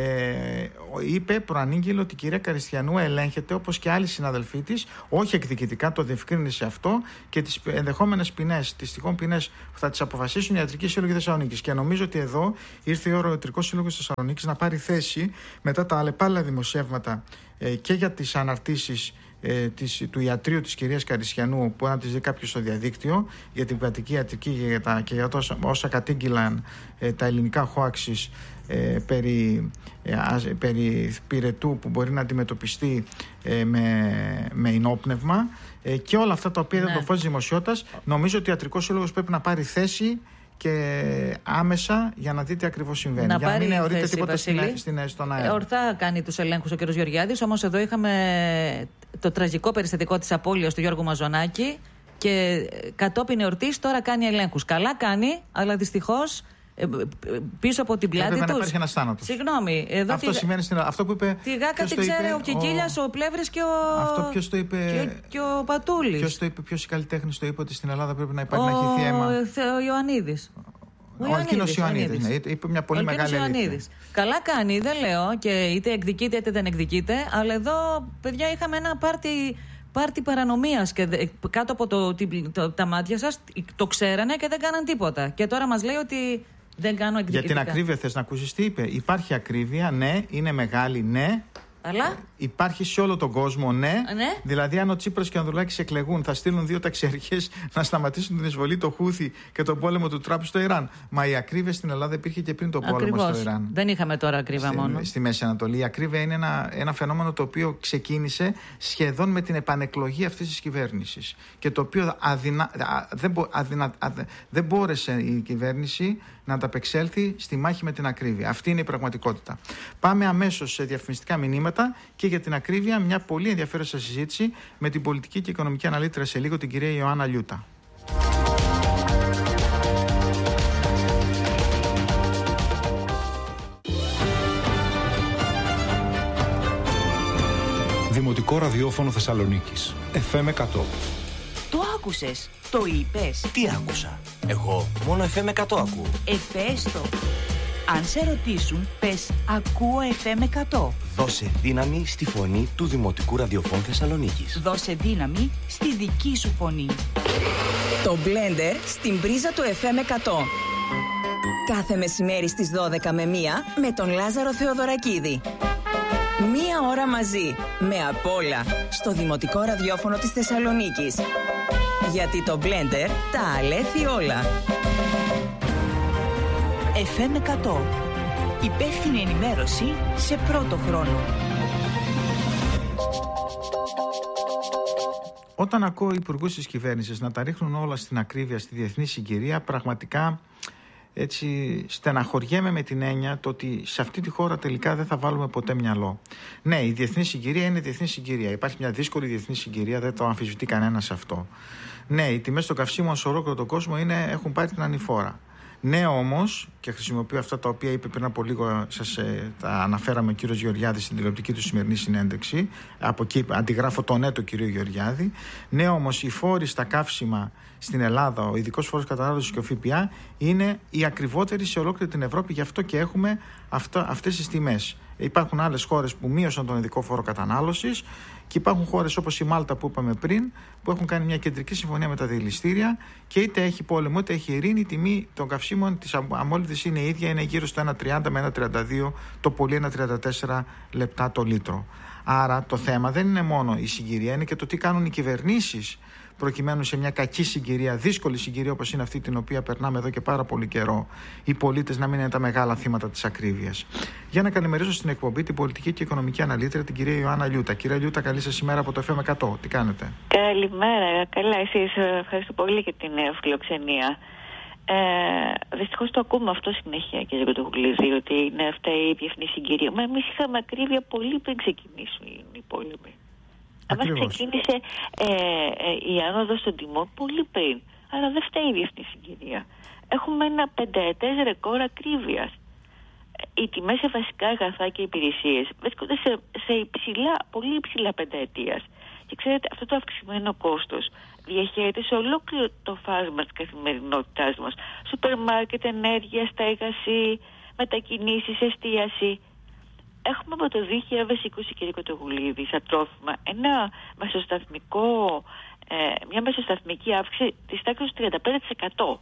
προανήγγειλε ότι η κυρία Καριστιανού ελέγχεται όπως και άλλοι συναδελφοί της, όχι εκδικητικά, το διευκρίνησε αυτό, και τις ενδεχόμενες ποινές, τις τυχόν ποινές που θα τις αποφασίσουν οι ιατρικοί σύλλογοι Θεσσαλονίκης. Και νομίζω ότι εδώ ήρθε η ώρα ο ιατρικός σύλλογος Θεσσαλονίκης να πάρει θέση μετά τα αλλεπάλληλα δημοσιεύματα και για τις αναρτήσεις του ιατρείου της κυρίας Καριστιανού, που να τις δει κάποιος στο διαδίκτυο, για την κρατική ιατρική και για όσα κατήγγυλαν τα ελληνικά hoaxes περί πυρετού που μπορεί να αντιμετωπιστεί με ενόπνευμα, και όλα αυτά τα οποία δεν το φως της δημοσιότητας. Νομίζω ότι ο Ιατρικός Σύλλογος πρέπει να πάρει θέση και άμεσα για να δει τι ακριβώς συμβαίνει. Να για να μην αιωρείται τίποτα στον αέρα. Ορθά κάνει τους ελέγχους ο κ. Γεωργιάδης, όμως εδώ είχαμε το τραγικό περιστατικό της απώλειας του Γιώργου Μαζονάκη και κατόπιν εορτής τώρα κάνει ελέγχους. Καλά κάνει, αλλά δυστυχώς πίσω από την πλάτη του. Υπάρχει ένας θάνατος. Συγγνώμη. Εδώ αυτό σημαίνει αυτό που είπε. Τη Γάκα την ξέρει ο Κικίλιας, ο Πλεύρης και ο. Αυτό ποιος το είπε. Και ο Πατούλης. Ποιος το είπε, ποιος καλλιτέχνης το είπε ότι στην Ελλάδα πρέπει να υπάρχει, να έχει αίμα. Ο Ιωαννίδης. Ο Αλκίνος Ιωαννίδης. Ναι, είπε μια πολύ μεγάλη αλήθεια. Καλά κάνει, δεν λέω, και είτε εκδικείται είτε δεν εκδικείται, αλλά εδώ, παιδιά, είχαμε ένα πάρτι παρανομίας και κάτω από τα μάτια σας το ξέρανε και δεν κάναν τίποτα. Και τώρα μας λέει ότι Δεν κάνω εκδικητικά. Για την ακρίβεια θες να ακούσεις τι είπε? Υπάρχει ακρίβεια, ναι, είναι μεγάλη, ναι. Αλλά υπάρχει σε όλο τον κόσμο, ναι. Δηλαδή, αν ο Τσίπρας και ο Ανδρουλάκης εκλεγούν, θα στείλουν 2 ταξιαρχές να σταματήσουν την εισβολή του Χούθη και τον πόλεμο του Τραμπ στο Ιράν. Μα η ακρίβεια στην Ελλάδα υπήρχε και πριν τον πόλεμο στο Ιράν. Δεν είχαμε τώρα ακρίβεια μόνο. Στη Μέση Ανατολή. Η ακρίβεια είναι ένα φαινόμενο το οποίο ξεκίνησε σχεδόν με την επανεκλογή αυτής της κυβέρνησης. Και το οποίο δεν μπόρεσε η κυβέρνηση να ανταπεξέλθει στη μάχη με την ακρίβεια. Αυτή είναι η πραγματικότητα. Πάμε αμέσως σε διαφημιστικά μηνύματα και για την ακρίβεια μια πολύ ενδιαφέρουσα συζήτηση με την πολιτική και οικονομική αναλύτρια σε λίγο, την κυρία Ιωάννα Λιούτα. Δημοτικό ραδιόφωνο Θεσσαλονίκης. FM 100. Το άκουσες, το είπες. Τι άκουσα? Εγώ μόνο FM 100 ακούω. Πες το. Αν σε ρωτήσουν, πες ακούω FM 100. Δώσε δύναμη στη φωνή του Δημοτικού Ραδιοφώνου Θεσσαλονίκης. Δώσε δύναμη στη δική σου φωνή. Το Blender στην πρίζα του FM 100. Κάθε μεσημέρι στις 12 με 1 με τον Λάζαρο Θεοδωρακίδη. 1 ώρα μαζί, με απ' όλα, στο Δημοτικό Ραδιόφωνο της Θεσσαλονίκης. Γιατί το Blender τα αλέθει όλα. FM 100. Υπεύθυνη ενημέρωση σε πρώτο χρόνο. Όταν ακούω υπουργούς της κυβέρνησης να τα ρίχνουν όλα στην ακρίβεια, στη διεθνή συγκυρία, πραγματικά έτσι στεναχωριέμαι με την έννοια το ότι σε αυτή τη χώρα τελικά δεν θα βάλουμε ποτέ μυαλό. Ναι, η διεθνή συγκυρία είναι διεθνή συγκυρία. Υπάρχει μια δύσκολη διεθνή συγκυρία, δεν το αμφισβητεί κανένας αυτό. Ναι, οι τιμές των καυσίμων σε ολόκληρο τον κόσμο έχουν πάρει την ανηφόρα. Ναι, όμως, και χρησιμοποιώ αυτά τα οποία είπε πριν από λίγο, τα αναφέραμε ο κύριος Γεωργιάδης στην τηλεοπτική του σημερινή συνέντευξη. Από εκεί αντιγράφω το ναι του κυρίου Γεωργιάδη. Ναι, όμως, οι φόροι στα καύσιμα στην Ελλάδα, ο ειδικός φόρος κατανάλωσης και ο ΦΠΑ, είναι οι ακριβότεροι σε ολόκληρη την Ευρώπη. Γι' αυτό και έχουμε αυτές τις τιμές. Υπάρχουν άλλες χώρες που μείωσαν τον ειδικό φόρο κατανάλωσης και υπάρχουν χώρες όπως η Μάλτα που είπαμε πριν, που έχουν κάνει μια κεντρική συμφωνία με τα δηληστήρια και είτε έχει πόλεμο είτε έχει ειρήνη, η τιμή των καυσίμων της αμόλυβδης είναι η ίδια, είναι γύρω στο 1,30 με 1,32, το πολύ 1,34 λεπτά το λίτρο. Άρα το θέμα δεν είναι μόνο η συγκυρία, είναι και το τι κάνουν οι κυβερνήσεις προκειμένου σε μια κακή συγκυρία, δύσκολη συγκυρία όπως είναι αυτή την οποία περνάμε εδώ και πάρα πολύ καιρό, οι πολίτες να μην είναι τα μεγάλα θύματα της ακρίβειας. Για να καλημερίσω στην εκπομπή την πολιτική και οικονομική αναλύτρια, την κυρία Ιωάννα Λιούτα. Κυρία Λιούτα, καλή σας ημέρα από το FM 100. Τι κάνετε? Καλημέρα. Καλά, εσείς. Ευχαριστώ πολύ για την φιλοξενία. Δυστυχώς το ακούμε αυτό συνέχεια, κύριε Κοτογλουζή, ότι είναι αυτά η διεθνή συγκυρία. Μα εμείς είχαμε ακρίβεια πολύ πριν ξεκινήσουν οι πόλεμοι. Μας ξεκίνησε η άνοδος των τιμών πολύ πριν. Άρα δεν φταίει η διεθνή συγκυρία. Έχουμε ένα 5ετές ρεκόρ ακρίβειας. Οι τιμές σε βασικά αγαθά και υπηρεσίες βρίσκονται σε πολύ υψηλά πενταετίας. Και ξέρετε, αυτό το αυξημένο κόστος διαχέεται σε ολόκληρο το φάσμα της καθημερινότητάς μας. Σούπερ μάρκετ, ενέργεια, στέγαση, μετακινήσεις, εστίαση. Έχουμε από το 2020, κύριε Κοτογλουζή, στα τρόφιμα μια μεσοσταθμική αύξηση της τάξης του 35%.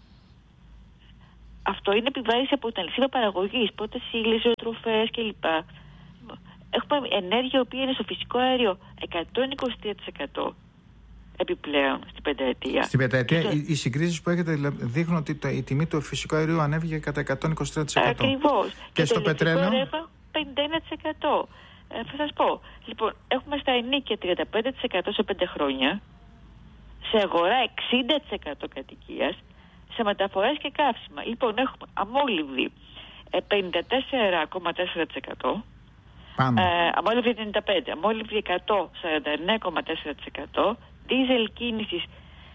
Αυτό είναι επιβάρηση από την αλυσίδα παραγωγής, πρώτες ύλες, ζωοτροφές κλπ. Έχουμε ενέργεια, η οποία είναι στο φυσικό αέριο 123% επιπλέον στην πενταετία. Στην πενταετία οι συγκρίσεις που έχετε δείχνουν ότι η τιμή του φυσικού αερίου ανέβηκε κατά 123%. Ακριβώς. Και στο πετρέλαιο 51%. Θα σας πω. Λοιπόν, έχουμε στα ενίκια 35% σε 5 χρόνια, σε αγορά 60% κατοικίας, σε μεταφορές και καύσιμα. Λοιπόν, έχουμε αμόλυβδη 54,4%, αμόλυβδη 95%, αμόλυβδη 100, 49,4%, δίζελ κίνησης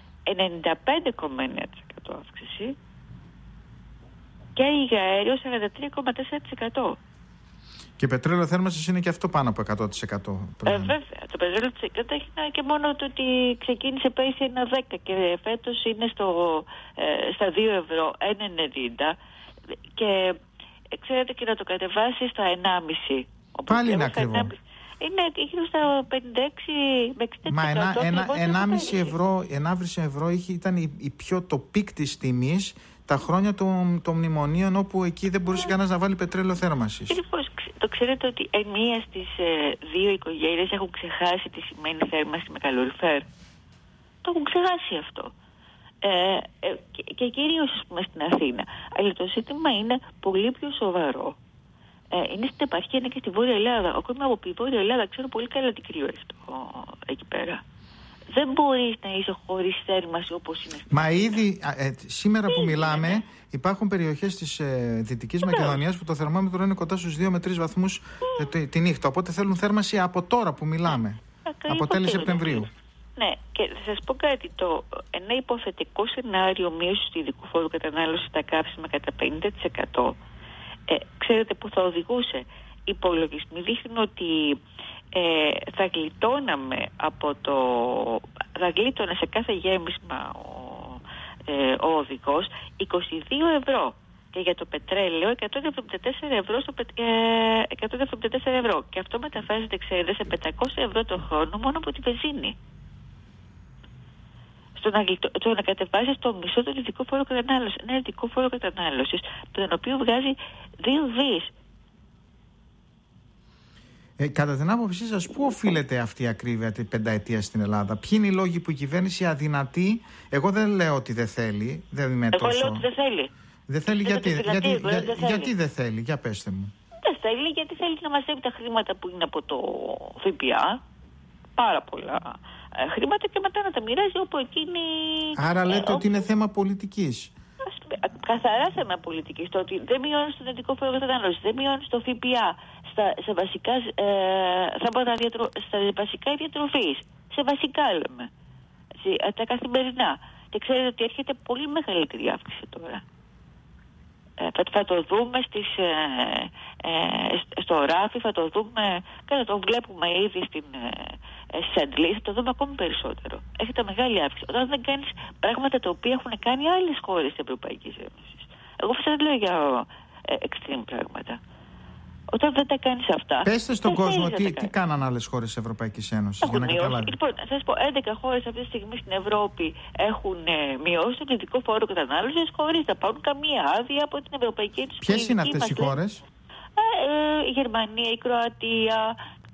95,9% αύξηση και αέριο 43,4%. Και πετρέλαιο θέρμανσης είναι και αυτό πάνω από 100%. Βέβαια. Το πετρέλαιο έχει και μόνο το ότι ξεκίνησε πέρυσι 1,10 και φέτος είναι στα 2 ευρώ, 1,90 και ξέρετε και να το κατεβάσει στα 1,5. Πάλι είναι ακριβό. Είναι γύρω στα 56 με 60%. Μα 1,5 ευρώ ήταν το πικ της τιμής τα χρόνια των μνημονίων, όπου εκεί δεν μπορούσε κανένας να βάλει πετρέλαιο θέρμανσης. Το ξέρετε ότι μία στις δύο οικογένειες έχουν ξεχάσει τι σημαίνει θέρμανση με καλοριφέρ. Το έχουν ξεχάσει αυτό. Και κυρίως, ας πούμε, στην Αθήνα. Αλλά το ζήτημα είναι πολύ πιο σοβαρό. Είναι στην επαρχία, είναι και στη Βόρεια Ελλάδα. Ακόμα από τη Βόρεια Ελλάδα ξέρω πολύ καλά τι κρύο έχει εκεί πέρα. Δεν μπορείς να είσαι χωρίς θέρμανση όπως είναι. Μα ήδη σήμερα που μιλάμε, υπάρχουν περιοχές της Δυτικής Μακεδονίας που το θερμόμετρο είναι κοντά στους 2 με 3 βαθμούς τη νύχτα. Οπότε θέλουν θέρμανση από τώρα που μιλάμε. Από τέλη Σεπτεμβρίου. Ναι, και θα σας πω κάτι. Ένα υποθετικό σενάριο μείωση του ειδικού φόρου κατανάλωση στα καύσιμα κατά 50%. Ξέρετε που θα οδηγούσε? Οι υπολογισμοί δείχνουν ότι θα γλιτώναμε θα γλίτωνε σε κάθε γέμισμα ο οδηγός 22 ευρώ και για το πετρέλαιο 174 ευρώ και αυτό μεταφράζεται, ξέρετε, σε 500 ευρώ το χρόνο μόνο από τη βενζίνη. Στο να κατεβάσει στο μισό τον ειδικό φόρο κατανάλωσης, ένα ειδικό φόρο κατανάλωσης τον οποίο βγάζει 2 δις. Κατά την άποψή σας, πού οφείλεται αυτή η ακρίβεια την πενταετία στην Ελλάδα? Ποιοι είναι οι λόγοι που η κυβέρνηση αδυνατεί? Εγώ δεν λέω ότι δεν θέλει. Δεν είμαι Εγώ λέω ότι δεν θέλει. Δεν θέλει γιατί δεν θέλει? Για πέστε μου. Δεν θέλει γιατί θέλει να μαζεύει τα χρήματα που είναι από το ΦΠΑ. Πάρα πολλά χρήματα και μετά να τα μοιράζει όπου εκείνη. Άρα λέτε ότι είναι θέμα πολιτικής. Καθαρά θέμα πολιτικής. Το ότι δεν μειώνει τον ειδικό φόρο κατανάλωση, δεν μειώνει το ΦΠΑ στα βασικά διατροφής. Σε βασικά λέμε. Τα καθημερινά. Και ξέρετε ότι έρχεται πολύ μεγαλύτερη αύξηση τώρα. Θα το δούμε στο ράφι, θα το δούμε, το βλέπουμε ήδη στις αντλήσεις, θα το δούμε ακόμη περισσότερο. Έχετε μεγάλη αύξηση. Όταν δεν κάνεις πράγματα τα οποία έχουν κάνει άλλες χώρες της Ευρωπαϊκής Ένωσης. Εγώ φυσικά δεν λέω για extreme πράγματα. Όταν δεν τα κάνεις αυτά. Πέστε στον κόσμο τι κάναν άλλες χώρες της Ευρωπαϊκής Ένωσης. Για να καταλάβει. Λοιπόν, θα σας πω, 11 χώρες αυτή τη στιγμή στην Ευρώπη έχουν μειώσει τον ειδικό φόρο κατανάλωσης χωρίς να πάρουν καμία άδεια από την Ευρωπαϊκή Ένωση. Ποιες είναι αυτές οι χώρες? Η Γερμανία, η Κροατία,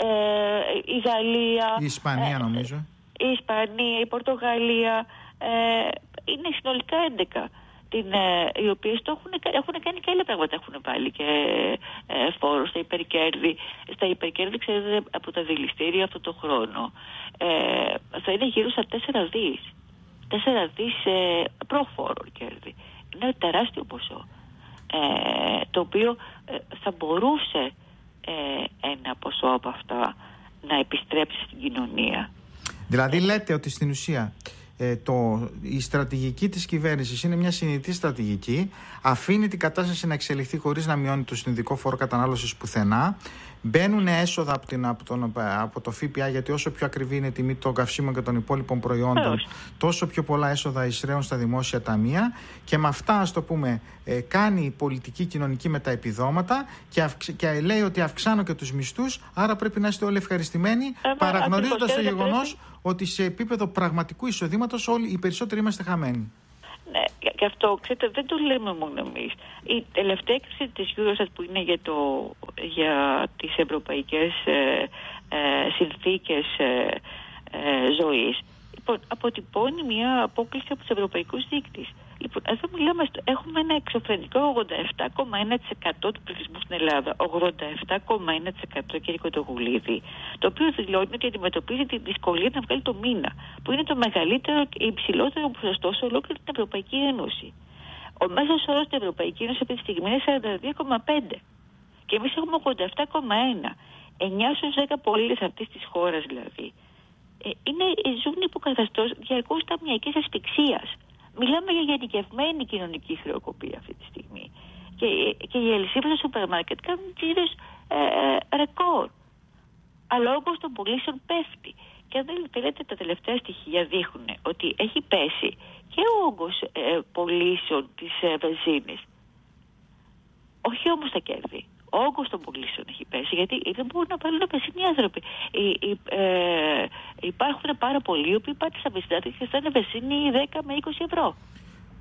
η Γαλλία. Η Ισπανία νομίζω. Η Ισπανία, η Πορτογαλία. Είναι συνολικά 11. Οι οποίες έχουν κάνει και άλλα πράγματα. Έχουν βάλει και φόρους στα υπερκέρδη. Στα υπερκέρδη, ξέρετε, από τα δηληστήρια αυτό το χρόνο θα είναι γύρω στα 4 δις. 4 δις προφόρο κέρδη. Είναι ένα τεράστιο ποσό. Το οποίο θα μπορούσε ένα ποσό από αυτά να επιστρέψει στην κοινωνία. Δηλαδή λέτε ότι στην ουσία η στρατηγική της κυβέρνησης είναι μια συνηθή στρατηγική, αφήνει την κατάσταση να εξελιχθεί χωρίς να μειώνει το συνειδητικό φόρο κατανάλωσης πουθενά. Μπαίνουν έσοδα από το ΦΠΑ, γιατί όσο πιο ακριβή είναι η τιμή των καυσίμων και των υπόλοιπων προϊόντων, τόσο πιο πολλά έσοδα εισραίουν στα δημόσια ταμεία, και με αυτά, ας το πούμε, κάνει πολιτική κοινωνική με τα επιδόματα και λέει ότι αυξάνω και τους μισθούς, άρα πρέπει να είστε όλοι ευχαριστημένοι, παραγνωρίζοντας το γεγονός ότι σε επίπεδο πραγματικού εισοδήματος όλοι οι περισσότεροι είμαστε χαμένοι. Ναι, και αυτό, ξέρετε, δεν το λέμε μόνο εμείς. Η τελευταία έκθεση της Eurostat που είναι για τις ευρωπαϊκές συνθήκες ζωής, λοιπόν, αποτυπώνει μια απόκληση από τους ευρωπαϊκούς δείκτες. Λοιπόν, εδώ μιλάμε, έχουμε ένα εξωφρενικό 87,1% του πληθυσμού στην Ελλάδα, 87,1% κύριε Κοντογουλίδη, το οποίο δηλώνει ότι αντιμετωπίζει τη δυσκολία να βγάλει το μήνα, που είναι το μεγαλύτερο και υψηλότερο ποσοστό σε ολόκληρη την Ευρωπαϊκή Ένωση. Ο μέσος όρος στην Ευρωπαϊκή Ένωση αυτή τη στιγμή είναι 42,5% και εμείς έχουμε 87,1%. 9 στους 10 πολίτες αυτής της χώρας δηλαδή ζουν υποκαθεστώς διαρκούς ταμιακής ασφυξίας. Μιλάμε για γενικευμένη κοινωνική χρεοκοπία αυτή τη στιγμή. Και οι αλυσίδες στο σούπερ μάρκετ κάνουν τζίρες ρεκόρ. Αλλά ο όγκος των πωλήσεων πέφτει. Και αν δεν θέλετε, τα τελευταία στοιχεία δείχνουν ότι έχει πέσει και ο όγκος πωλήσεων της βενζίνης. Όχι όμως τα κέρδη. Ο όγκος των πωλήσεων έχει πέσει, γιατί δεν μπορούν να πάρουν βενζίνη οι άνθρωποι. Υπάρχουν πάρα πολλοί οι οποίοι πάνε στα βενζινάδια και στέλνουν βενζίνη 10 με 20 ευρώ.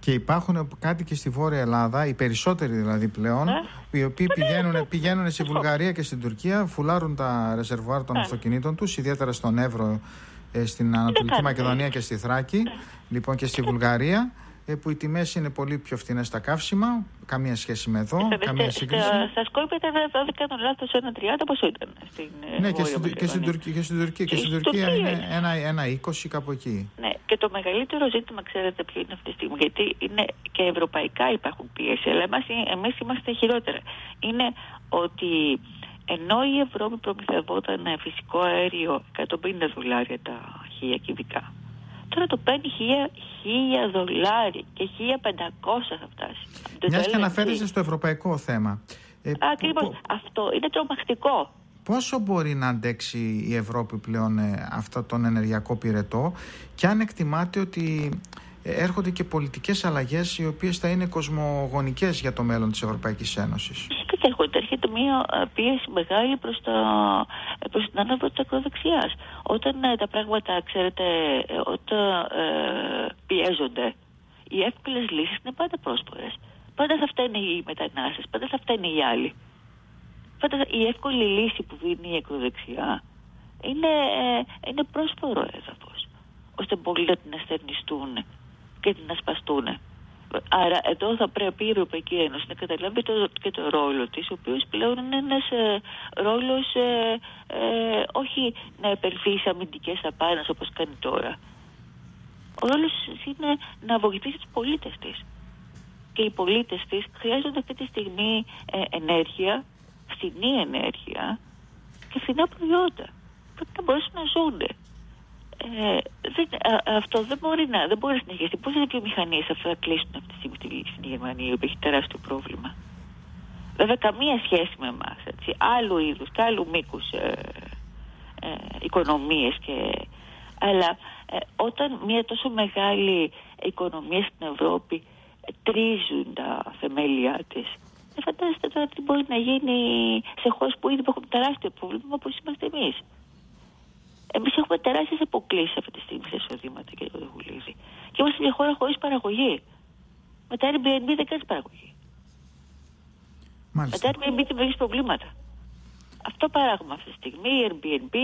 Και υπάρχουν κάτοικοι στη Βόρεια Ελλάδα, οι περισσότεροι δηλαδή πλέον, οι οποίοι πηγαίνουν στη Βουλγαρία και στην Τουρκία, φουλάρουν τα ρεζερβουάρ των αυτοκινήτων τους, ιδιαίτερα στον Εύρο, στην Ανατολική Μακεδονία και στη Θράκη, λοιπόν, και στη Βουλγαρία, που οι τιμές είναι πολύ πιο φθηνές στα καύσιμα, καμία σχέση με εδώ, καμία σύγκριση. Στα Σκόπια ήταν, δεν κάνω λάθος, 1,30 πόσο ήταν στην και στην Τουρκία είναι 1,20 κάπου εκεί. Ναι, και το μεγαλύτερο ζήτημα, ξέρετε ποιο είναι αυτή τη στιγμή, γιατί είναι και ευρωπαϊκά υπάρχουν πίεση, αλλά εμείς είμαστε χειρότερα. Είναι ότι ενώ η Ευρώπη προμηθευόταν φυσικό αέριο $150 τα 1.000 κυβικά, τώρα το παίρνει $1.000 και 1.500 θα φτάσει. Μιας και αναφέρεσαι στο ευρωπαϊκό θέμα. Ακριβώς. Αυτό είναι τρομακτικό. Πόσο μπορεί να αντέξει η Ευρώπη πλέον αυτό τον ενεργειακό πυρετό, και αν εκτιμάτε ότι έρχονται και πολιτικές αλλαγές οι οποίες θα είναι κοσμογονικές για το μέλλον της Ευρωπαϊκής Ένωσης? Έρχεται μια πίεση μεγάλη προς την άνοδο της ακροδεξιάς. Όταν τα πράγματα, ξέρετε, όταν πιέζονται, οι εύκολες λύσεις είναι πάντα πρόσφορες. Πάντα θα φταίνε οι μετανάστες, πάντα θα φταίνε οι άλλοι. Πάντα η εύκολη λύση που δίνει η ακροδεξιά είναι πρόσφορο έδαφος, ώστε πολλοί να την ασθενιστούν και την ασπαστούν. Άρα εδώ θα πρέπει η Ευρωπαϊκή Ένωση να καταλάβει και το ρόλο της, ο οποίος πλέον είναι ένας ρόλος όχι να επελθεί σε αμυντικές απάνες όπως κάνει τώρα. Ο ρόλος είναι να βοηθήσει τους πολίτες της. Και οι πολίτες της χρειάζονται αυτή τη στιγμή ενέργεια, φθηνή ενέργεια και φθηνά προϊόντα. Πρέπει να μπορέσουν να ζουν. Αυτό δεν μπορεί να συνεχίσει. Πόσες βιομηχανίες θα κλείσουν αυτή τη στιγμή στην Γερμανία, που έχει τεράστιο πρόβλημα? Βέβαια καμία σχέση με εμάς, άλλου είδους και άλλου μήκους οικονομίες αλλά όταν μια τόσο μεγάλη οικονομία στην Ευρώπη τρίζουν τα θεμέλια της, φαντάζεστε τώρα τι μπορεί να γίνει σε χώρες που ήδη έχουν τεράστιο πρόβλημα όπως είμαστε εμείς. Εμείς έχουμε τεράστιες αποκλήσεις αυτή τη στιγμή σε εισοδήματα, κύριε Κοντογουλίδη. Και είμαστε μια χώρα χωρίς παραγωγή. Με τα Airbnb δεν κάνεις παραγωγή. Μάλιστα. Με τα Airbnb δημιουργείς προβλήματα. Αυτό παράγουμε αυτή τη στιγμή. Airbnb,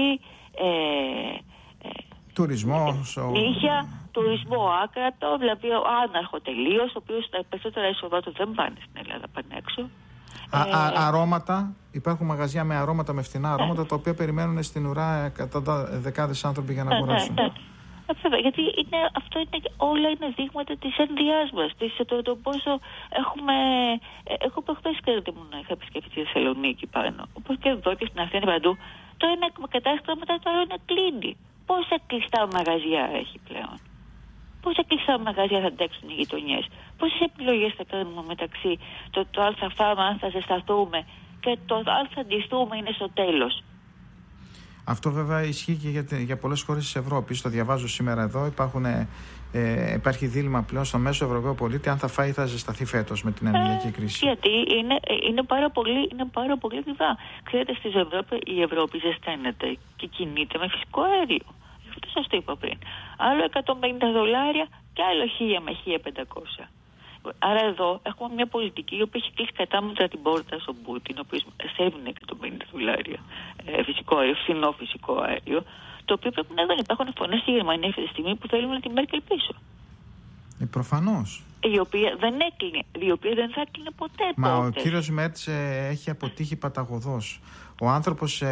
τουρισμό, τουρισμό άκρατο, δηλαδή άναρχο τελείως, ο οποίος τα περισσότερα εισοδά του δεν πάνε στην Ελλάδα, πάνε έξω. Αρώματα. Υπάρχουν μαγαζιά με αρώματα, με φθηνά αρώματα, τα οποία περιμένουν στην ουρά δεκάδες άνθρωποι για να αγοράσουν. Γιατί αυτό όλα είναι δείγματα της ενδειάς μας. Το πόσο έχουμε. Εγώ προχθές είχα επισκεφτεί τη Θεσσαλονίκη πάνω. Όπως και εδώ και στην Αθήνα παντού. Το ένα κατάστημα μετά το άλλο είναι κλείνει. Πόσα κλειστά μαγαζιά έχει πλέον? Πόσα κλειστά μαγαζιά θα αντέξουν οι γειτονιές? Πόσες επιλογές θα κάνουμε μεταξύ το αν θα φάμε, αν θα ζεσταθούμε, και το αν θα ντυθούμε είναι στο τέλος? Αυτό βέβαια ισχύει και για πολλές χώρες της Ευρώπης. Το διαβάζω σήμερα εδώ. Υπάρχει δίλημμα πλέον στο μέσο Ευρωπαίο πολίτη αν θα φάει ή θα ζεσταθεί φέτος με την ενεργειακή κρίση. Γιατί είναι πάρα πολύ ακριβά. Ξέρετε, στην Ευρώπη η Ευρώπη ζεσταίνεται και κινείται με φυσικό αέριο. Αυτό σας το είπα πριν. Άλλο $150 και άλλο 1.000 με 1.500. Άρα εδώ έχουμε μια πολιτική η οποία έχει κλείσει κατάμετρα την πόρτα στον Πούτιν, ο οποίος σέβνει $150 φθηνό φυσικό αέριο, το οποίο πρέπει να δουν. Υπάρχουν φωνές στη Γερμανία αυτή τη στιγμή που θέλουν την Μέρκελ πίσω. Προφανώς. Η οποία δεν έκλεινε, η οποία δεν θα έκλεινε ποτέ. Μα ο κύριος Μέρτς έχει αποτύχει παταγωδώς. Ο άνθρωπος